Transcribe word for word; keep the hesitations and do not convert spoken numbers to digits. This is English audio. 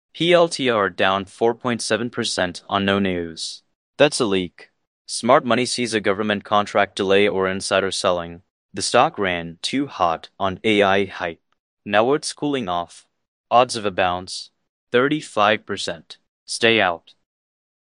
P L T R down four point seven percent on no news. That's a leak. Smart money sees a government contract delay or insider selling. The stock ran too hot on A I hype. Now it's cooling off. Odds of a bounce, thirty-five percent. Stay out.